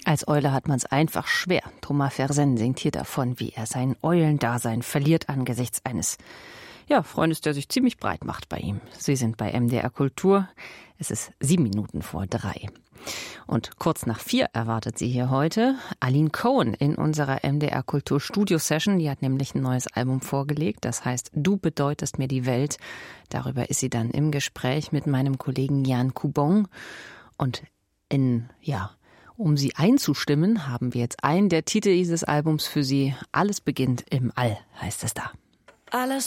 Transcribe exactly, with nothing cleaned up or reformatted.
Als Eule hat man es einfach schwer. Thomas Versen singt hier davon, wie er sein Eulendasein verliert angesichts eines ja, Freundes, der sich ziemlich breit macht bei ihm. Sie sind bei M D R Kultur. Es ist sieben Minuten vor drei. Und kurz nach vier erwartet sie hier heute Aline Cohen in unserer M D R Kultur Studio Session. Die hat nämlich ein neues Album vorgelegt. Das heißt, Du bedeutest mir die Welt. Darüber ist sie dann im Gespräch mit meinem Kollegen Jan Kubong. Und in, ja, um sie einzustimmen, haben wir jetzt einen der Titel dieses Albums für sie. Alles beginnt im All, heißt es da. Alles